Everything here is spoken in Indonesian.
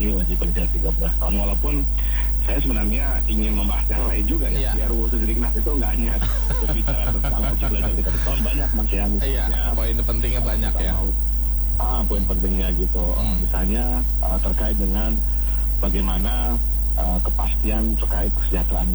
ini wajib kerja 13 tahun. Walaupun saya sebenarnya ingin membahas yang lain juga ya. Biar RUU Sisdiknas itu nggak hanya berbicara tentang wajib belajar 13 tahun, banyak Mas ya. Misalnya, poin pentingnya banyak ya. Poin pentingnya gitu. Misalnya terkait dengan bagaimana kepastian terkait kesejahteraan